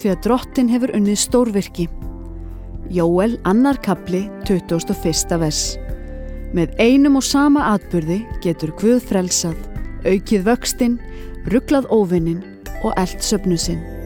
því að Drottinn hefur unnið stórvirki. Jóel 2. kafli 21. vers. Með einum og sama atburði getur Guð frelsað, aukið vöxtinn, ruglað óvininn og elt söfnu sinn.